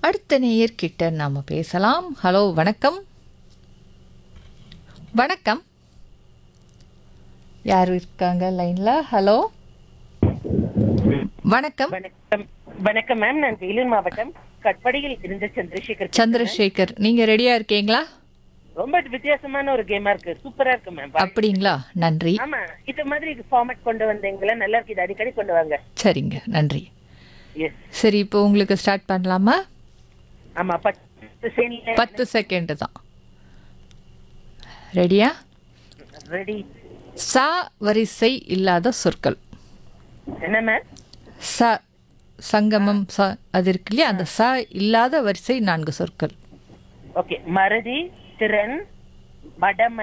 அடுத்த நேயர்கிட்ட நாம பேசலாம். ஹலோ, வணக்கம். வணக்கம். யார் இருக்காங்க லைன்ல? ஹலோ, வணக்கம். வணக்கம் வணக்கம் மேம். நான் வேலூர் மாவட்டம் கட்படியில் இருந்த சந்திரசேகர் பேசுறேன். சந்திரசேகர், நீங்க ரெடியா இருக்கீங்களா? ரொம்ப வித்தியாசமான ஒரு கேமா இருக்கு, சூப்பரா இருக்கு மேம். அப்படிங்களா? நன்றி. ஆமா, இது மாதிரி ஃபார்மேட் கொண்டு வந்தீங்களா, நல்லா இருக்கு. இது அடிக்கடி கொண்டு வாங்க. சரிங்க, நன்றி. எஸ். சரி, இப்போ உங்களுக்கு ஸ்டார்ட் பண்ணலாமா? ஆமா, 10 செகண்ட் தான். ரெடியா? ரெடி. சா வரிசை இல்லாத சொற்கள். என்ன மேம்? ச சங்கமம் ச அது இருக்கு இல்லையா, அந்த ச இல்லாத வரிசை 4 சொற்கள். ஓகே. மறதி, திறன், மடமை,